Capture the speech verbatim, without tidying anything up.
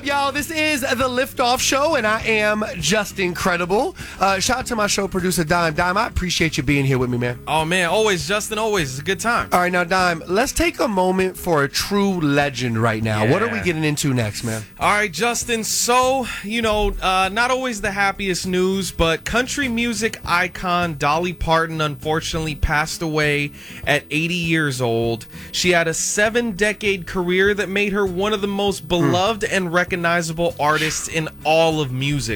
up, y'all? This is the Liftoff Show, and I am just incredible. Uh, shout out to my show producer, Dime. Dime, I appreciate you being here with me, man. Oh, man, always, Justin, always. It's a good time. All right, now, Dime, let's take a moment for a true legend right now. Yeah. What are we getting into next, man? All right, Justin, so, you know, uh, not always the happiest news, but country music icon Dolly Parton unfortunately passed away at eighty years old. She had a seven-decade career that made her one of the most beloved mm. and recognizable artists in all of music.